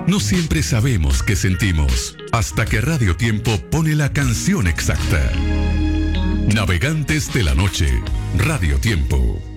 No siempre sabemos qué sentimos, hasta que Radio Tiempo pone la canción exacta. Navegantes de la Noche, Radio Tiempo.